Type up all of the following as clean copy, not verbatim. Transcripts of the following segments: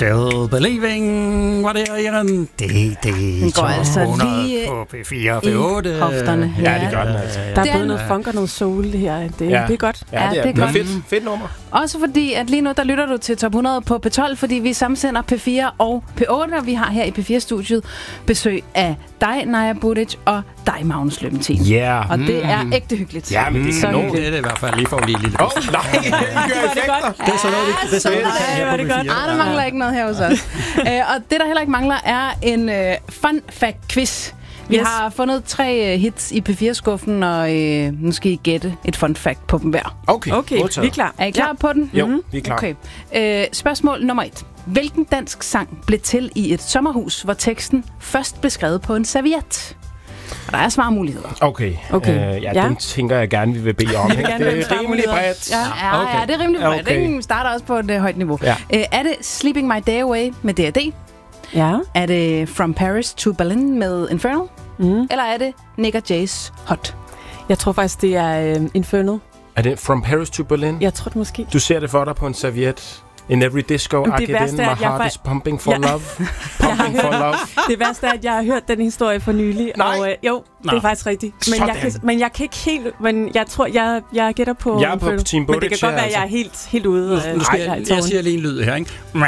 Still Believing, var det Iren? Det går altså lige på P4 og P8. Hofterne. Ja, det gør den altså. Der er både noget funk og noget soul her. Det er godt. Ja, det er godt. Fedt nummer. Også fordi, at lige nu, der lytter du til Top 100 på P12, fordi vi sammensender P4 og P8, og vi har her i P4-studiet besøg af dig, Naja Budic, og dig, Magnus Løventin. Yeah. Og det er ægte hyggeligt. Ja, men det er det er det i hvert fald lige for at blive lille. Nej, I gør effekter. Det er sådan noget, det er sådan noget, det her på P4. Der mangler ikke noget her hos os. Og det, der heller ikke mangler, er en fun fact-quiz. Vi har fundet 3 hits i P4-skuffen, og nu skal I gætte et fun fact på dem hver. Okay, vi er klar. Er I klar på den? Jo, vi er klar. Okay. Spørgsmål nummer 1. Hvilken dansk sang blev til i et sommerhus, hvor teksten først blev skrevet på en serviet? Og der er svarmuligheder. Okay. Den tænker jeg gerne, vi vil bede om. Det er rimelig bredt. Ja, det er rimelig bredt. Den starter også på et højt niveau. Ja. Er det Sleeping My Day Away med D.A.D.? Ja. Er det From Paris to Berlin med Infernal? Eller er det Nick og Jay's Hot? Jeg tror faktisk, det er Infernal. Er det From Paris to Berlin? Jeg tror det måske. Du ser det for dig på en serviet. In every disco, I get in, my heart is pumping for love. Pumping for love. Det værste er, at jeg har hørt den historie for nylig. Nej. Og det er faktisk rigtigt. Men jeg kan ikke helt... Men jeg tror, jeg gætter på... Jeg er på Team Budic. Men det kan godt være, at jeg er helt ude. Nu skal jeg siger lige en lyd her, ikke?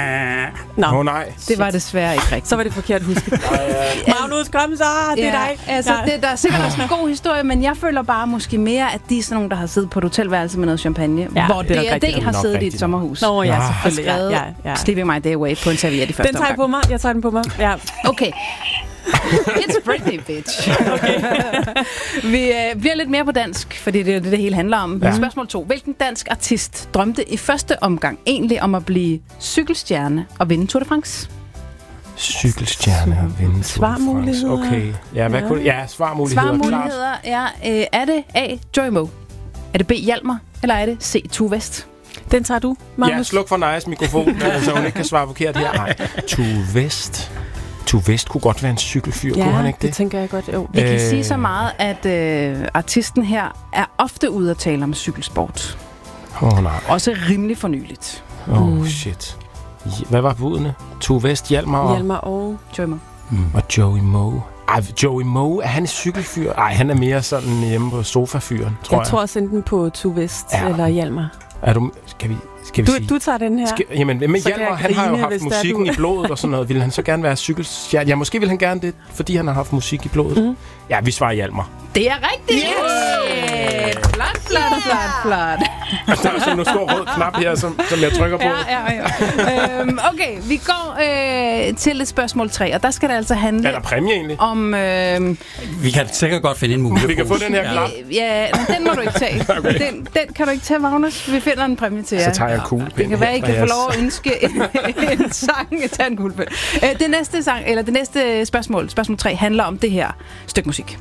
Nej. Det var desværre ikke rigtigt. Så var det forkert husket. Magnus, kom så! Det er dig. Altså, der er sikkert også en god historie, men jeg føler bare måske mere, at de er sådan nogle, der har siddet på et hotelværelse med noget champagne, hvor D.A.D. har siddet i et sommerhus. Nå ja, selvfølgelig. Ja. Sleeping My Day Away på en serviet i første Den tager jeg på mig. Jeg tager den på mig. Ja. Okay. It's Britney, bitch. Okay. Vi bliver lidt mere på dansk, fordi det er det hele handler om. Ja. Spørgsmål 2. Hvilken dansk artist drømte i første omgang egentlig om at blive cykelstjerne og vinde Tour de France? Cykelstjerne og vinde Tour de France. Svarmuligheder. Okay. Ja, hvad kunne det? Ja, svarmuligheder. Svarmuligheder er, er det A. Joey Moe? Er det B. Hjalmar? Eller er det C. Tue West? Den tager du, Magnus. Ja, sluk for Najas mikrofon, så hun ikke kan svare forkert her. Nej, Tue West. Tue West kunne godt være en cykelfyr, kunne han ikke det? Det tænker jeg godt, jo. Vi kan sige så meget, at artisten her er ofte ude at tale om cykelsport. Nej. Også rimelig fornyeligt. Shit. Hvad var budene? Tue West, Hjalmar og Joey Moe. Og Joey Moe. Joey Moe, er han en cykelfyr? Nej, han er mere sådan hjemme på sofafyren, tror jeg. Jeg tror også enten på Tue West eller Hjalmar. Er du... Skal vi sige? Du tager den her. Men Hjalmar, han har jo haft musikken i blodet og sådan noget. Vil han så gerne være cykelstjerne? Ja, måske vil han gerne det, fordi han har haft musik i blodet. Ja, vi svarer Hjalmar. Det er rigtigt! Yes! Flot. Der er sådan en stor rød knap her, som jeg trykker på. Ja. Okay, vi går til et spørgsmål 3, og der skal det altså handle... Er der præmie egentlig? Om... Vi kan sikkert godt finde en mulighed. Vi kan få den her knap. Ja, den må du ikke tage. Okay. Den kan du ikke tage, Magnus. Vi finder en præmie til jer. Så tager jeg en kuglepen. Det kan være, I kan få lov at ønske en sang. Tag en kuglepen. Det næste spørgsmål 3, handler om det her stykke musik.